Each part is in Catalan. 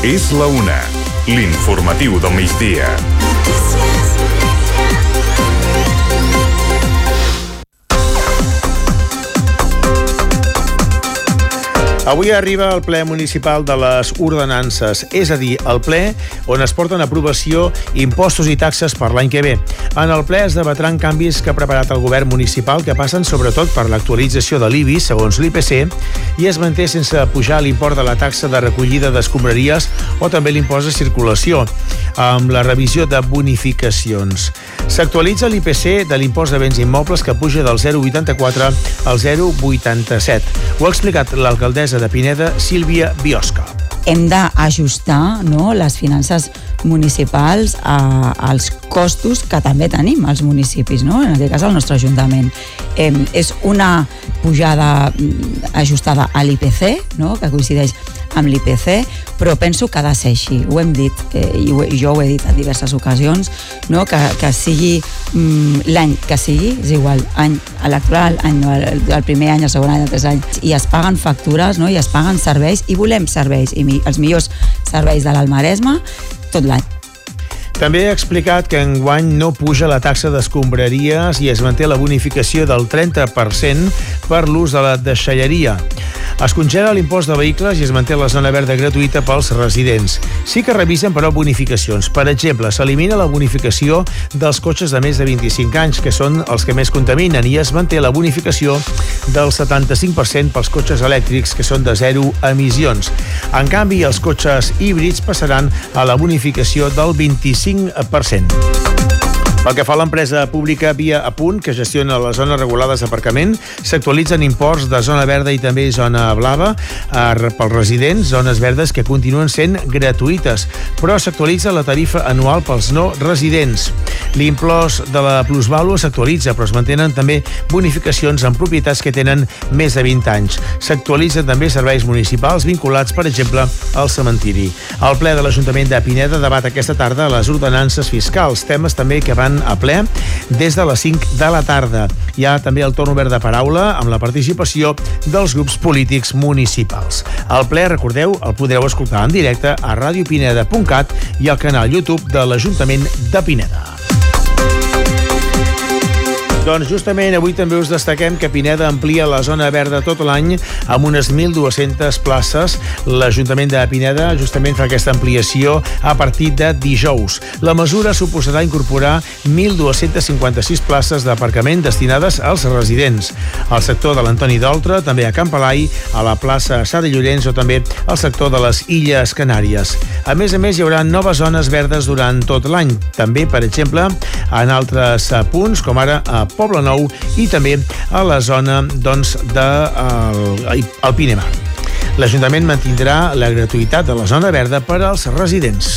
És la una, l'informatiu del migdia. Avui arriba el ple municipal de les ordenances, és a dir, el ple on es porten a aprovació impostos i taxes per l'any que ve. En el ple es debatran canvis que ha preparat el govern municipal que passen sobretot per l'actualització de l'IBI, segons l'IPC, i es manté sense pujar l'import de la taxa de recollida d'escombraries o també l'impost de circulació, amb la revisió de bonificacions. S'actualitza l'IPC de l'impost de béns immobles que puja del 0,84 al 0,87. Ho ha explicat l'alcaldessa de Pineda, Sílvia Biosca. Hem d'ajustar, no, les finances municipals als costos que també tenim als municipis, no? En aquest cas el nostre Ajuntament. És una pujada ajustada a l'IPC, no? Que coincideix amb l'IPC, però penso que ha de ser així. Ho hem dit, i jo ho he dit en diverses ocasions, no? Que sigui l'any que sigui, és igual, any electoral, el primer any, el segon any, el tercer any, i es paguen factures, no? I es paguen serveis, i volem serveis, i els millors serveis de l'Almaresme tot l'any. També ha explicat que enguany no puja la taxa d'escombraries i es manté la bonificació del 30% per l'ús de la deixalleria. Es congela l'impost de vehicles i es manté la zona verda gratuïta pels residents. Sí que revisen, però, bonificacions. Per exemple, s'elimina la bonificació dels cotxes de més de 25 anys, que són els que més contaminen, i es manté la bonificació del 75% pels cotxes elèctrics, que són de 0 emissions. En canvi, els cotxes híbrids passaran a la bonificació del 25%. Pel que fa a l'empresa pública Via Apunt, que gestiona les zones regulades d'aparcament, s'actualitzen imports de zona verda i també zona blava pels residents, zones verdes que continuen sent gratuïtes, però s'actualitza la tarifa anual pels no residents. L'impost de la plusvàlua s'actualitza, però es mantenen també bonificacions en propietats que tenen més de 20 anys. S'actualitzen també serveis municipals vinculats, per exemple, al cementiri. El ple de l'Ajuntament de Pineda debat aquesta tarda les ordenances fiscals, temes també que van a ple des de les 5 de la tarda. Hi ha també el torn obert de paraula amb la participació dels grups polítics municipals. El ple, recordeu, el podreu escoltar en directe a radiopineda.cat i al canal YouTube de l'Ajuntament de Pineda. Doncs justament avui també us destaquem que Pineda amplia la zona verda tot l'any amb unes 1.200 places. L'Ajuntament de Pineda justament fa aquesta ampliació a partir de dijous. La mesura suposarà incorporar 1.256 places d'aparcament destinades als residents. Al sector de l'Antoni d'Oltra, també a Can Palai, a la plaça Sara Llorenç o també al sector de les Illes Canàries. A més, hi haurà noves zones verdes durant tot l'any. També, per exemple, en altres punts, com ara a Poble Nou i també a la zona del Pinemar. L'Ajuntament mantindrà la gratuïtat de la zona verda per als residents.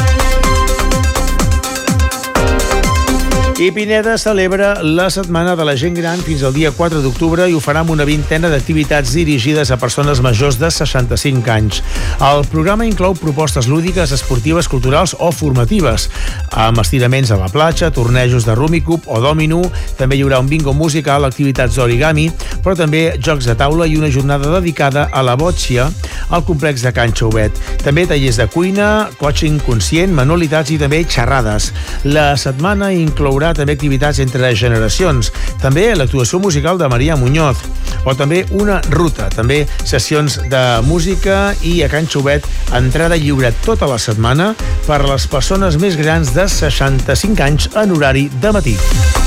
I Pineda celebra la Setmana de la Gent Gran fins al dia 4 d'octubre i ho farà amb una vintena d'activitats dirigides a persones majors de 65 anys. El programa inclou propostes lúdiques, esportives, culturals o formatives, amb estiraments a la platja, tornejos de Rummikub o Domino, també hi haurà un bingo musical, activitats d'origami, però també jocs de taula i una jornada dedicada a la bòtxia al complex de Can Xauvet. També tallers de cuina, coaching conscient, manualitats i també xerrades. La setmana inclourà també activitats entre generacions, també l'actuació musical de Maria Muñoz, o també una ruta, també sessions de música i a Can Xauvet entrada lliure tota la setmana per a les persones més grans de 65 anys en horari de matí.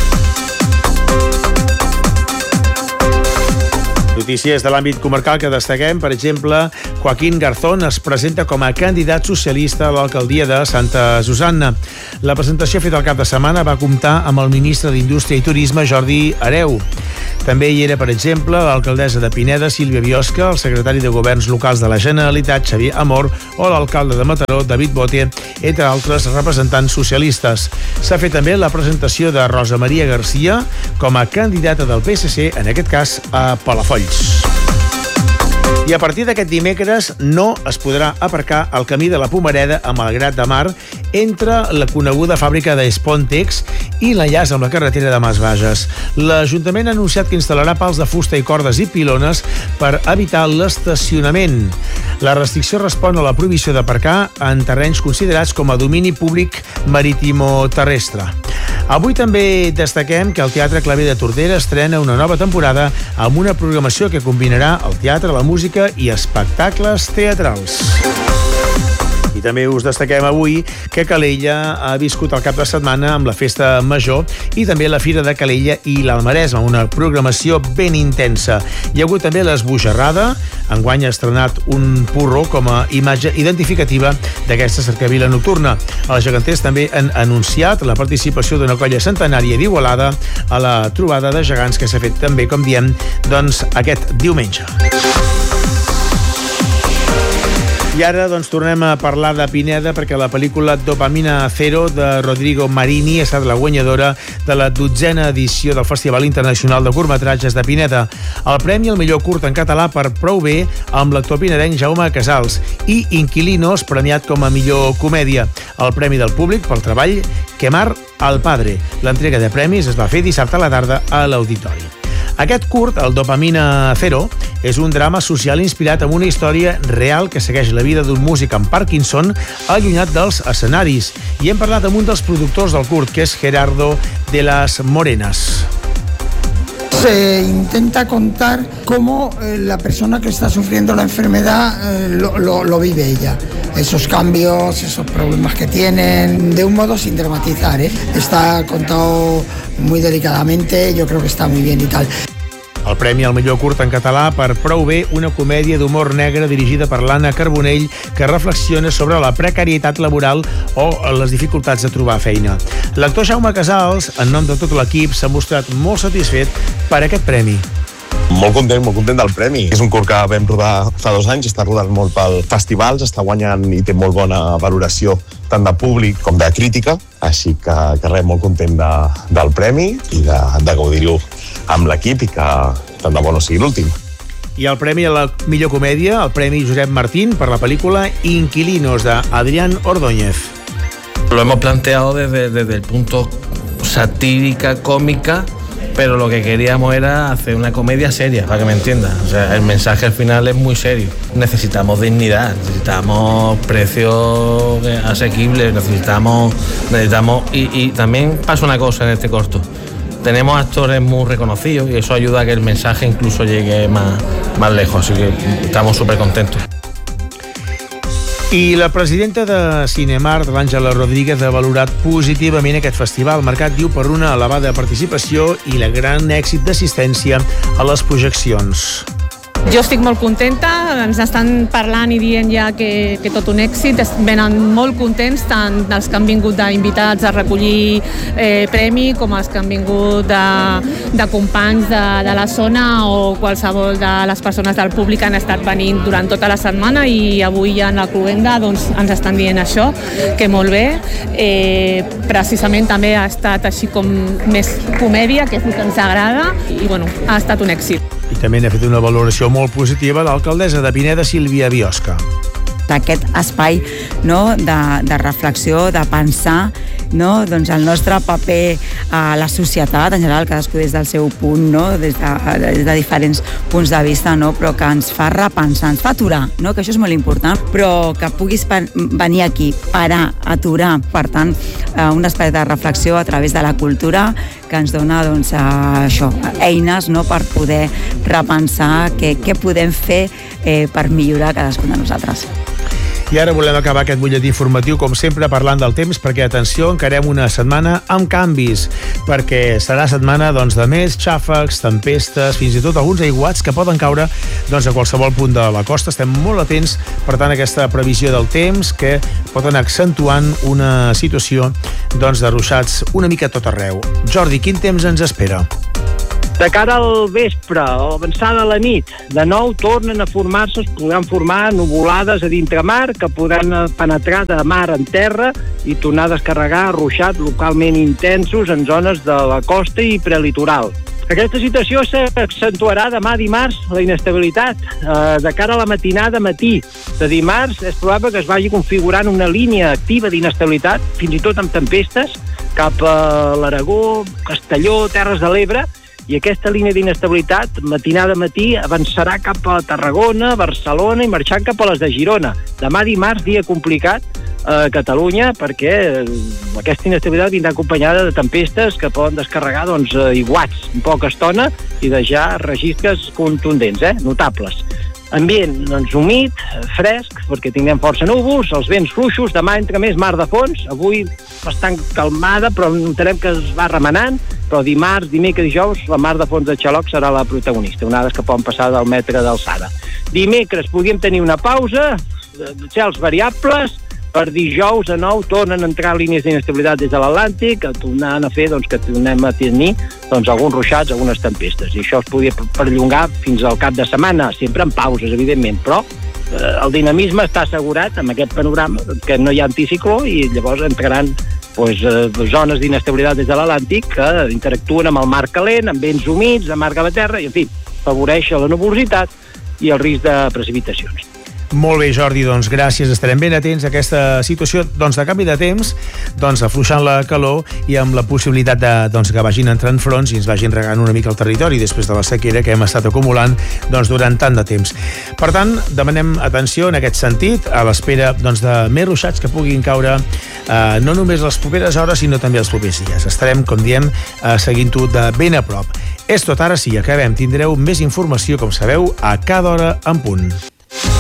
Notícies de l'àmbit comarcal que destaquem, per exemple, Joaquín Garzón es presenta com a candidat socialista a l'alcaldia de Santa Susanna. La presentació feta el cap de setmana va comptar amb el ministre d'Indústria i Turisme, Jordi Hereu. També hi era, per exemple, l'alcaldessa de Pineda, Sílvia Biosca, el secretari de Governs Locals de la Generalitat, Xavier Amor, o l'alcalde de Mataró, David Bote, entre altres representants socialistes. S'ha fet també la presentació de Rosa Maria Garcia com a candidata del PSC, en aquest cas a Palafolls. I a partir d'aquest dimecres no es podrà aparcar al camí de la Pomareda a Malgrat de Mar entre la coneguda fàbrica d'Espontex i l'enllaç amb la carretera de Mas Bages. L'Ajuntament ha anunciat que instal·larà pals de fusta i cordes i pilones per evitar l'estacionament. La restricció respon a la prohibició d'aparcar en terrenys considerats com a domini públic marítimo-terrestre. Avui també destaquem que el Teatre Claver de Tordera estrena una nova temporada amb una programació que combinarà el teatre, la música i espectacles teatrals. I també us destaquem avui que Calella ha viscut el cap de setmana amb la Festa Major i també la Fira de Calella i l'Almaresme, una programació ben intensa. Hi ha hagut també l'Esbojarrada, enguany ha estrenat un porró com a imatge identificativa d'aquesta cercavila nocturna. Els geganters també han anunciat la participació d'una colla centenària d'Igualada a la trobada de gegants que s'ha fet també, com diem, doncs aquest diumenge. I ara tornem a parlar de Pineda perquè la pel·lícula Dopamina Zero de Rodrigo Marini ha estat la guanyadora de la 12a edició del Festival Internacional de Curtmetratges de Pineda. El premi al millor curt en català per Prou bé amb l'actor pinedenc Jaume Casals i Inquilinos, premiat com a millor comèdia. El premi del públic pel treball Quemar al Padre. L'entrega de premis es va fer dissabte a la tarda a l'Auditori. Aquest curt, el Dopamina Zero, és un drama social inspirat en una història real que segueix la vida d'un músic amb Parkinson allunyat dels escenaris. I hem parlat amb un dels productors del curt, que és Gerardo de las Morenas. Se intenta contar cómo la persona que está sufriendo la enfermedad lo vive ella. Esos cambios, esos problemas que tienen, de un modo sin dramatizar, ¿eh? Está contado muy delicadamente, yo creo que está muy bien y tal. El premi al millor curt en català per Prou bé, una comèdia d'humor negre dirigida per l'Anna Carbonell que reflexiona sobre la precarietat laboral o les dificultats de trobar feina. L'actor Jaume Casals, en nom de tot l'equip, s'ha mostrat molt satisfet per aquest premi. Molt content del premi. És un curt que vam rodar fa 2 anys, està rodant molt pel festivals, està guanyant i té molt bona valoració tant de públic com de crítica, així que res, molt content del premi i de gaudir-ho amb l'equip i que tant de bo no sigui l'últim. I el premi a la millor comèdia, el premi Josep Martín per la pel·lícula Inquilinos de Adrián Ordóñez. Lo hemos planteado desde el punto satírica, cómica, pero lo que queríamos era hacer una comedia seria, para que me entiendas. O sea, el mensaje al final es muy serio. Necesitamos dignidad, necesitamos precios asequibles, necesitamos y también pasa una cosa en este corto. Tenemos actores muy reconocidos y eso ayuda a que el mensaje incluso llegue más lejos, así que estamos súper contentos. I la presidenta de Cinemark, l'Àngela Rodríguez, ha valorat positivament aquest festival, marcat, diu, per una elevada participació i la gran èxit d'assistència a les projeccions. Jo estic molt contenta, ens estan parlant i dient ja que tot un èxit, venen molt contents tant els que han vingut d'invitats a recollir premi com els que han vingut de companys de la zona o qualsevol de les persones del públic que han estat venint durant tota la setmana i avui ja en la cluenda doncs, ens estan dient això, que molt bé. Precisament també ha estat així com més comèdia, que és el que ens agrada i bueno, ha estat un èxit. I també n'ha fet una valoració molt positiva l'alcaldessa de Pineda, Sílvia Biosca. Aquest espai, no, de reflexió, de pensar, no, doncs el nostre paper a la societat en general, cadascú des del seu punt, no, des de diferents punts de vista, no, però que ens fa repensar, ens fa aturar, no, que això és molt important, però que puguis venir aquí, parar, aturar, per tant, un espai de reflexió a través de la cultura que ens dona doncs, això, eines, no, per poder repensar què podem fer per millorar cadascun de nosaltres. I ara volem acabar aquest butlletí informatiu, com sempre, parlant del temps, perquè, atenció, encarem una setmana amb canvis, perquè serà setmana doncs, de més xàfecs, tempestes, fins i tot alguns aiguats que poden caure doncs, a qualsevol punt de la costa. Estem molt atents, per tant, a aquesta previsió del temps que pot anar accentuant una situació doncs, de ruixats una mica a tot arreu. Jordi, quin temps ens espera? De cara al vespre, a l'avançada de la nit, de nou tornen a formar-se, es podran formar nuvolades a dintre-mar que podran penetrar de mar en terra i tornar a descarregar ruixats localment intensos en zones de la costa i prelitoral. Aquesta situació s'accentuarà demà dimarts, la inestabilitat. De cara a la matinada matí de dimarts és probable que es vagi configurant una línia activa d'inestabilitat, fins i tot amb tempestes, cap a l'Aragó, Castelló, Terres de l'Ebre, i aquesta línia d'inestabilitat, matinada matí, avançarà cap a Tarragona, Barcelona i marxant cap a les de Girona. Demà dimarts, dia complicat a Catalunya, perquè aquesta inestabilitat vindrà acompanyada de tempestes que poden descarregar iguats en poca estona i deixar registres contundents, notables. Ambient humit, fresc, perquè tindrem força núvols, els vents fluixos, demà entra més mar de fons, avui bastant calmada, però notarem que es va remenant, però dimarts, dimecres i dijous, la mar de fons de Xaloc serà la protagonista, onades que poden passar del metre d'alçada. Dimecres podríem tenir una pausa, cels variables, per dijous de nou tornen a entrar línies d'inestabilitat des de l'Atlàntic, que tornaran a fer que tornem a tenir alguns ruixats, algunes tempestes. I això es podria perllongar fins al cap de setmana, sempre en pauses, evidentment, però el dinamisme està assegurat amb aquest panorama, que no hi ha anticicló i llavors entraran zones d'inestabilitat des de l'Atlàntic que interactuen amb el mar calent, amb vents humits, amb mar cap a terra, i en fi, afavoreix la nuvolositat i el risc de precipitacions. Molt bé, Jordi, gràcies. Estarem ben atents a aquesta situació de canvi de temps, afluixant la calor i amb la possibilitat que vagin entrant fronts i ens vagin regant una mica el territori després de la sequera que hem estat acumulant durant tant de temps. Per tant, demanem atenció en aquest sentit, a l'espera de més ruixats que puguin caure no només les properes hores, sinó també els propers dies. Estarem, com diem, seguint-ho de ben a prop. És tot, ara sí, acabem. Tindreu més informació, com sabeu, a cada hora en punt.